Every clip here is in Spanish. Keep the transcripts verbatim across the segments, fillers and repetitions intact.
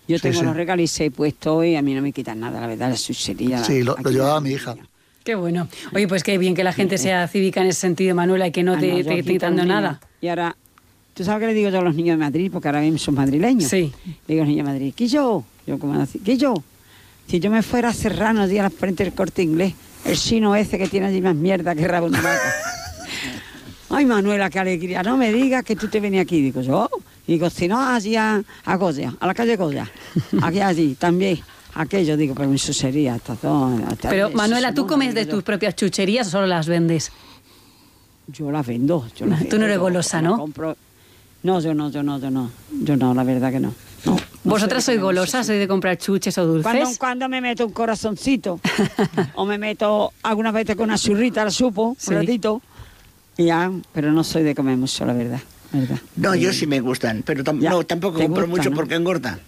Yo tengo sí, sí. los regalices puestos y a mí no me quitan nada, la verdad, la chuchería. Sí, lo, lo llevaba mi hija. Qué bueno. Oye, pues qué bien que la gente sea cívica en ese sentido, Manuela, y que no Ah, te no, yo esté quito quitando al niño. nada. Y ahora, ¿tú sabes qué le digo yo a los niños de Madrid? Porque ahora mismo son madrileños. Sí. Le digo a los niños de Madrid, ¿qué yo? Yo como así, ¿qué yo? Si yo me fuera a Serrano allí a la frente del Corte Inglés, el chino ese que tiene allí más mierda que rabo de vaca. Ay, Manuela, qué alegría. No me digas que tú te venías aquí. Digo, yo. Digo, si no, allí a, a Goya, a la calle Goya. Aquí, allí, también. Aquello, digo, pero mi chuchería, estas dos. Estas Pero, de Manuela, ¿tú Sisomona, comes de digo yo. tus propias chucherías o solo las vendes? Yo las vendo. Yo las Tú vendo, no eres yo golosa, las ¿no? compro. No, yo no, yo no, yo no. Yo no, la verdad que no. No, no ¿Vosotras soy sois de comer golosas? mucho, ¿Sois de comprar chuches o dulces? Cuando, cuando me meto un corazoncito o me meto algunas veces con una churrita, la supo, Sí. un ratito, y ya, pero no soy de comer mucho, la verdad. verdad. No, Eh, yo sí me gustan, pero tam- Ya, no, tampoco te compro gusta, mucho ¿no? porque engorda.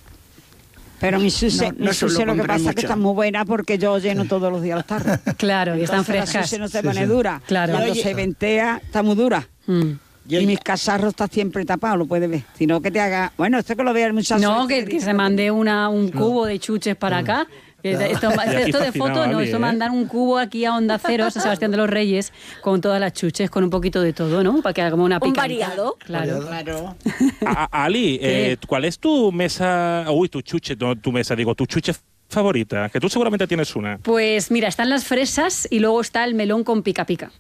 Pero mi sushi, No, mi no suelo sushi lo que comprar pasa es que mucho. está muy buena porque yo lleno todos los días los tarros. Claro, y están Entonces la frescas. sushi no se Sí, pone sí. dura. Claro. Cuando Oye, se ventea, está muy dura. Mm. Yo y ya- mis cacharros está siempre tapado, lo puedes ver. Si no, que te haga... Bueno, esto que lo vea el muchacho. No, este que, que dice se mande una, un cubo de chuches para acá. Que Esto, Y aquí esto de fascinado foto, no, Ali, esto ¿eh? mandar un cubo aquí a Onda Cero, a San Sebastián de los Reyes, con todas las chuches, con un poquito de todo, ¿no? Para que haga como una Un picanta. variado. Claro. Claro. A- a- Ali, eh, ¿cuál es tu mesa, uy, tu chuche, no tu mesa, digo, tu chuche favorita? Que tú seguramente tienes una. Pues mira, están las fresas y luego está el melón con pica pica.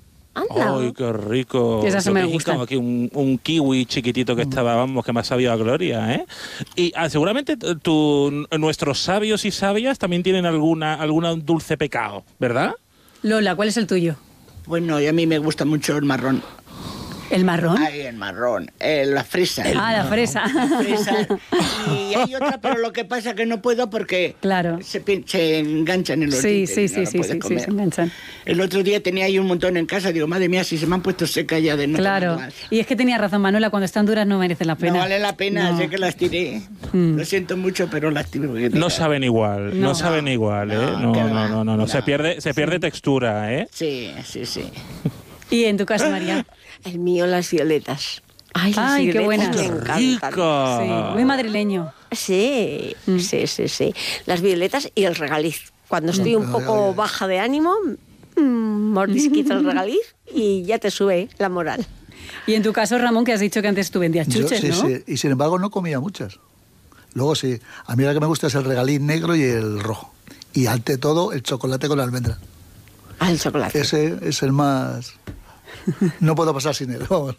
Anda. Ay, qué rico. Esas Yo me me he gustan. como aquí un, un kiwi chiquitito que estaba, vamos, que me ha sabido a gloria, ¿eh? Y ah, seguramente t- tu, nuestros sabios y sabias también tienen alguna, alguna dulce pecado, ¿verdad? Lola, ¿cuál es el tuyo? Bueno, y a mí me gusta mucho el marrón. ¿El marrón? Ay, el marrón. Eh, la fresa. ah, la fresa. Fresa. Y hay otra, pero lo que pasa es que no puedo porque Claro. se, pin- se enganchan en los Sí, dientes sí, y sí, no la sí, puedes sí, sí, comer. se enganchan. El otro día tenía ahí un montón en casa, digo, madre mía, si se me han puesto secas ya de no Claro. comer más. Y es que tenía razón, Manuela, cuando están duras no merecen la pena. No vale la pena, No. sé que las tiré. Mm. Lo siento mucho, pero las tiré. porque No tira- saben igual, no, No. saben igual, ¿eh? No, No, qué no, va. no, no, no, se No. pierde, se pierde textura, ¿eh? Sí, sí, sí. ¿Y en tu caso, María? El mío, las violetas. Ay, las Ay, qué violetas buenas. me Qué encantan. rico. Sí, muy madrileño. Sí, Mm. sí, sí, sí. Las violetas y el regaliz. Cuando estoy un Ay, poco ay, ay. baja de ánimo, mm, mordisquito el regaliz y ya te sube la moral. Y en tu caso, Ramón, que has dicho que antes tú vendías Yo- chuches, sí, ¿no? sí. Y sin embargo no comía muchas. Luego sí. A mí la que me gusta es el regaliz negro y el rojo. Y ante todo el chocolate con almendra. Ah, el chocolate. Ese es el más... No puedo pasar sin él. vamos.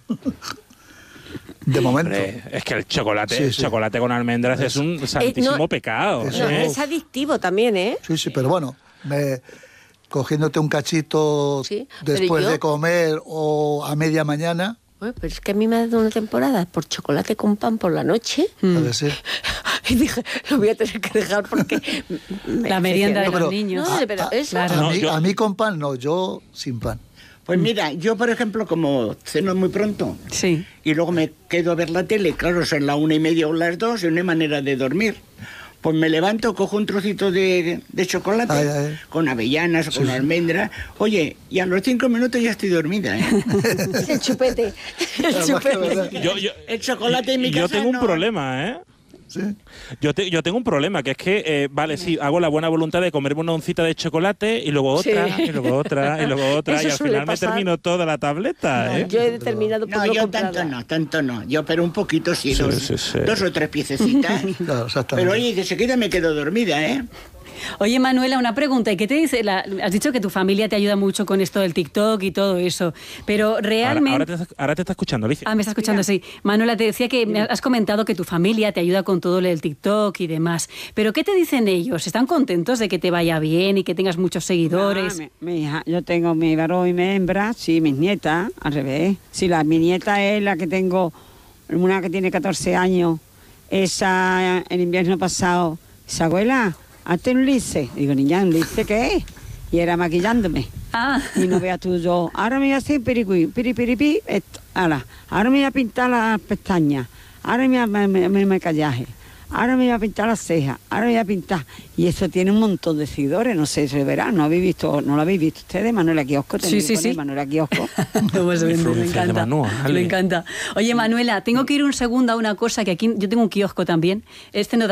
De momento. Hombre, es que el chocolate, Sí, el sí. chocolate con almendras es un santísimo no- pecado. Eso No, ¿eh? es adictivo también, ¿eh? Sí, sí, pero bueno, me, cogiéndote un cachito Sí, pero después yo- de comer o a media mañana, Bueno, pero es que a mí me ha dado una temporada por chocolate con pan por la noche. Mm. a ver si... Y dije, lo voy a tener que dejar porque... me La merienda de aficioné. los pero- niños. No, pero eso... claro. A, No, mí, yo- a mí con pan no, yo sin pan. Pues mira, yo por ejemplo, como ceno muy pronto Sí. y luego me quedo a ver la tele, claro, son las una y media o las dos y no hay manera de dormir. Pues me levanto, cojo un trocito de, de chocolate Ay, ay. con avellanas o con almendras. Oye, y a los cinco minutos ya estoy dormida, ¿eh? El chupete. El Además que chupete. verdad. Yo, yo- El chocolate en mi yo casa tengo un no- problema, ¿eh? Sí. Yo, te- yo tengo un problema, que es que, eh, vale, sí, hago la buena voluntad de comerme una oncita de chocolate y luego otra, Sí. y luego otra, y luego otra, Eso y al suele final pasar. me termino toda la tableta, ¿eh? Yo he determinado por No, no yo comprarla. tanto no, tanto no. Yo, pero un poquito sí, Sí, dos, sí, sí. dos o tres piececitas. Claro, exactamente. Pero oye, de seguida me quedo dormida, ¿eh? Oye, Manuela, una pregunta. ¿Y qué te dice? La- has dicho que tu familia te ayuda mucho con esto del TikTok y todo eso. Pero Ahora, realmente... ahora te, está- ahora te está escuchando, Alicia. Ah, me está escuchando, sí. Manuela, te decía que me has comentado que tu familia te ayuda con todo lo del TikTok y demás. Pero ¿qué te dicen ellos? ¿Están contentos de que te vaya bien y que tengas muchos seguidores? Ah, mi, mi hija, yo tengo mi varón y mi hembra, sí, mis nietas, al revés. Sí, la, mi nieta es la que tengo, una que tiene catorce años, esa el invierno pasado, esa abuela, hazte un lice. Digo, niña, ¿un lice qué es? Y era maquillándome. Ah, Y no veas tú yo, ahora me voy a hacer piricui, piripiripi, esto, ala, ahora me voy a pintar las pestañas, ahora me voy a me, me, me maquillaje, ahora me voy a pintar las cejas, ahora me voy a pintar. Y eso tiene un montón de seguidores, no sé si se verá, ¿no habéis visto, no lo habéis visto ustedes? Manuela Kiosco, Sí, tenéis sí, que poner sí. Manuela Kiosco. cómo se vende, me Influencia de encanta. Manu, Ale. Me encanta. Oye, Manuela, tengo que ir un segundo a una cosa que aquí yo tengo un kiosco también. Este no da